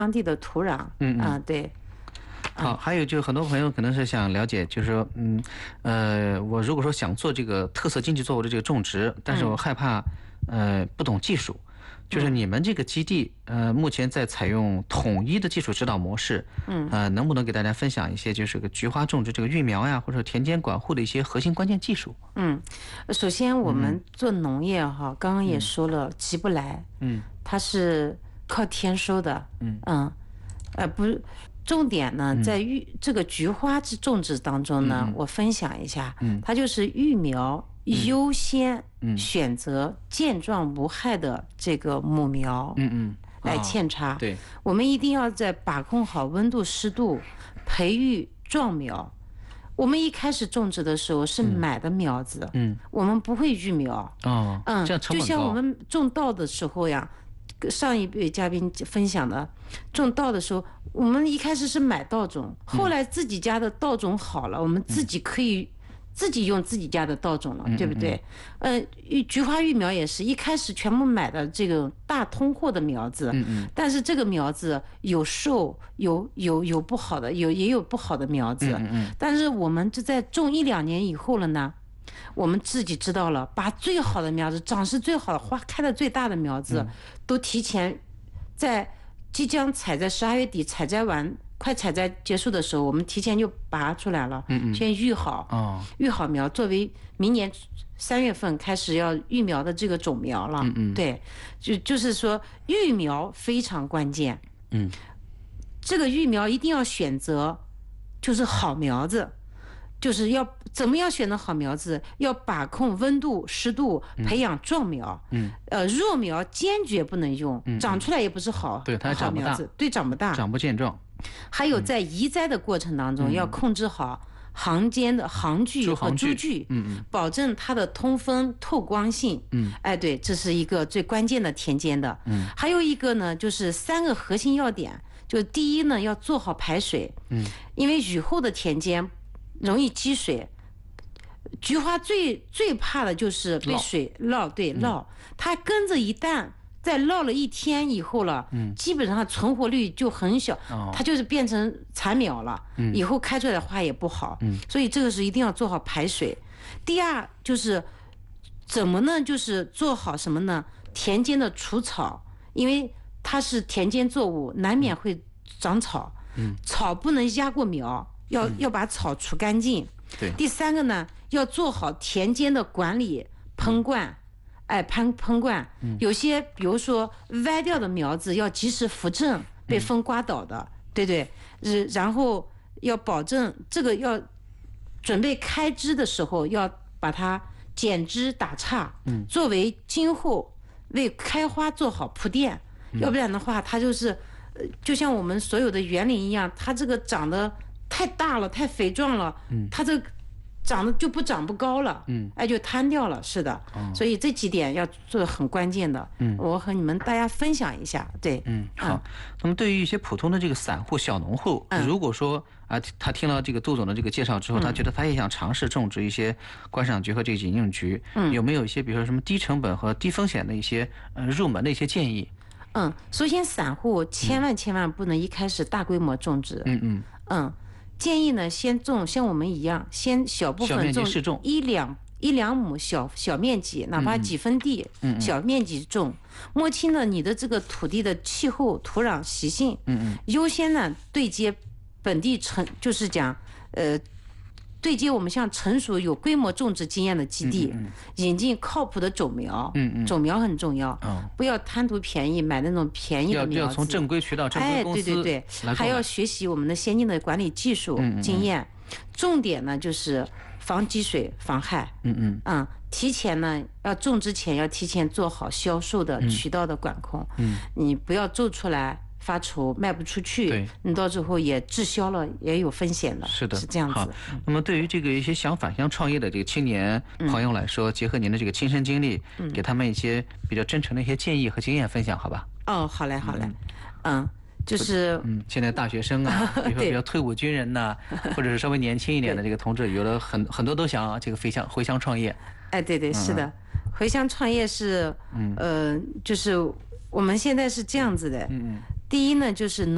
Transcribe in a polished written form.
当地的土壤。对。 好，还有就是很多朋友可能是想了解，就是说，我如果说想做这个特色经济作物的这个种植，但是我害怕，不懂技术。就是你们这个基地，目前在采用统一的技术指导模式，能不能给大家分享一些，就是个菊花种植这个育苗呀，或者田间管护的一些核心关键技术？ 首先我们做农业哈，刚刚也说了，急不来，它是靠天收的，不是。重点呢，在这个菊花之种植当中呢，我分享一下，它就是育苗优先选择健壮无害的这个母苗，来扦插。 对， 我们一定要在把控好温度、湿度，培育壮苗。我们一开始种植的时候是买的苗子，我们不会育苗， 这样成本高。 就像我们种稻的时候呀。上一位嘉宾分享的，种稻的时候，我们一开始是买稻种，后来自己家的稻种好了，我们自己可以自己用自己家的稻种了，对不对？菊花育苗也是一开始全部买的这个大通货的苗子，但是这个苗子有瘦，有不好的，也有不好的苗子，但是我们就在种1-2年以后了呢。我们自己知道了，把最好的苗子、长势最好的、花开的最大的苗子，都提前在即将采摘12月底采摘完，快采摘结束的时候，我们提前就拔出来了，先育好，育好苗，作为明年3月份开始要育苗的这个种苗了。对，就是说育苗非常关键。这个育苗一定要选择，就是好苗子。就是要怎么样选择好苗子，要把控温度、湿度，培养壮苗。弱苗坚决不能用，长出来也不是好， 对，它长不大， 对，长不大， 长不健壮。 还有在移栽的过程当中，要控制好行间的行距和株距，保证它的通风透光性。对，这是一个最关键的田间的。还有一个呢，就是3个核心要点，就第一呢，要做好排水。因为雨后的田间。容易积水，菊花最怕的就是被水涝，对，涝。它根子一旦在涝了1天以后了，基本上存活率就很小，它就是变成残苗了，以后开出来的花也不好。所以这个是一定要做好排水。第二就是怎么呢？就是做好什么呢？田间的除草，因为它是田间作物，难免会长草，草不能压过苗。要把草除干净。 对。 第3个呢，要做好田间的管理，喷灌，喷灌。有些比如说歪掉的苗子，要及时扶正，被风刮倒的，对对。然后要保证这个要准备开枝的时候，要把它剪枝打杈，作为今后为开花做好铺垫。要不然的话，它就是就像我们所有的园林一样，它这个长得。太大了，太肥壮了，它这长得就长不高了，就瘫掉了，是的，所以这几点要做得很关键的，我和你们大家分享一下，对， 好。那么对于一些普通的这个散户、小农户，如果说他听了这个杜总的这个介绍之后，他觉得他也想尝试种植一些观赏菊和这个引诱菊，有没有一些比如说什么低成本和低风险的一些入门的一些建议？ 首先散户千万不能一开始大规模种植，建议呢，先种像我们一样，先小部分种1-2亩小面积，哪怕几分地，小面积种。摸清了你的这个土地的气候、土壤习性，优先呢对接本地就是讲对接我们像成熟有规模种植经验的基地，引进靠谱的种苗，种苗很重要，不要贪图便宜买那种便宜的苗子， 要从正规渠道、正规公司， 对，还要学习我们的先进的管理技术经验。重点呢就是防积水、防害，提前呢要种之前要提前做好销售的渠道的管控，你不要种出来。发愁卖不出去，你到最后也滞销了，也有风险的。 是的， 是这样子。 好，那么对于这个一些想返乡创业的这个青年朋友来说，结合您的这个亲身经历，给他们一些比较真诚的一些建议和经验分享，好吧？ 好嘞，就是现在大学生啊，比如说比较退伍军人呐，或者是稍微年轻一点的这个同志，有的很多都想这个回乡创业。 对，是的，回乡创业是就是我们现在是这样子的，第一呢就是